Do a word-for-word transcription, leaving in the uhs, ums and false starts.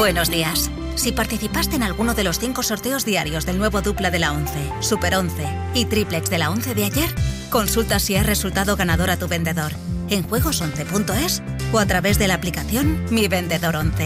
Buenos días. Si participaste en alguno de los cinco sorteos diarios del nuevo dupla de la once, Super once y Triplex de la once de ayer, consulta si has resultado ganador a tu vendedor en juegos once punto es o a través de la aplicación Mi Vendedor once.